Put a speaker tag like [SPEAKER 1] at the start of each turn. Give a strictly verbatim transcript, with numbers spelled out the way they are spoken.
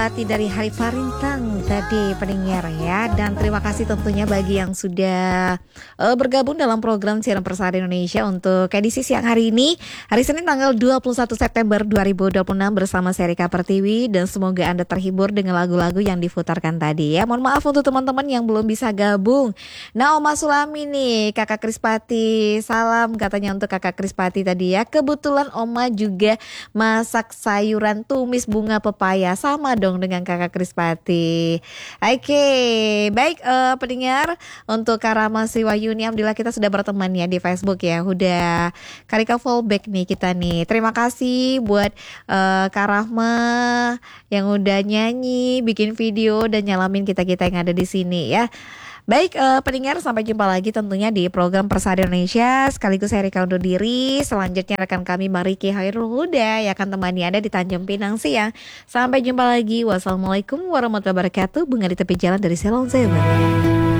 [SPEAKER 1] Hati dari Hari Farintang tadi pendengar ya. Dan terima kasih tentunya bagi yang sudah uh, bergabung dalam program Siaran Persada Indonesia untuk edisi siang hari ini, hari Senin tanggal dua puluh satu September dua ribu dua puluh enam bersama saya Rika Pertiwi. Dan semoga Anda terhibur dengan lagu-lagu yang diputarkan tadi ya. Mohon maaf untuk teman-teman yang belum bisa gabung. Nah, Oma Sulami nih, Kakak Krispati, salam katanya untuk Kakak Krispati tadi ya. Kebetulan Oma juga masak sayuran tumis bunga pepaya, sama dong dengan Kakak Krispati. Oke, baik uh, pendengar, untuk Kak Rama Sriwayuni, alhamdulillah kita sudah berteman ya di Facebook ya. Udah Karika fallback nih kita nih. Terima kasih buat uh, Kak Rahma yang udah nyanyi, bikin video dan nyalamin kita-kita yang ada di sini ya. Baik uh, pendengar, sampai jumpa lagi tentunya di program Persada Indonesia. Sekaligus saya Rika undur diri. Selanjutnya rekan kami Mariki Hairul Huda yang akan temani Anda di Tanjung Pinang siang. Sampai jumpa lagi. Wassalamualaikum warahmatullahi wabarakatuh. Bunga di tepi jalan dari Salon Seven.